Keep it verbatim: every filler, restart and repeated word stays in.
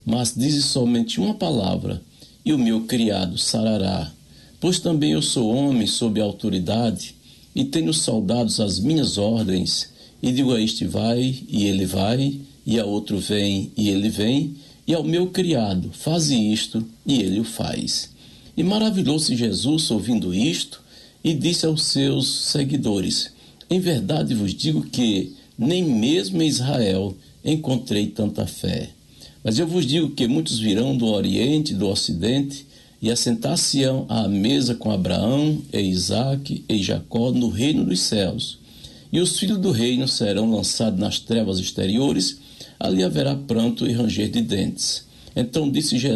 Mas dize somente uma palavra, e o meu criado sarará. Pois também eu sou homem sob autoridade, e tenho soldados às minhas ordens, e digo a este vai, e ele vai, e a outro vem, e ele vem, e ao meu criado faze isto, e ele o faz. E maravilhou-se Jesus ouvindo isto, e disse aos seus seguidores: em verdade vos digo que nem mesmo em Israel encontrei tanta fé. Mas eu vos digo que muitos virão do Oriente e do Ocidente e assentar-se-ão à mesa com Abraão, e Isaque e Jacó no reino dos céus. E os filhos do reino serão lançados nas trevas exteriores, ali haverá pranto e ranger de dentes. Então disse Jesus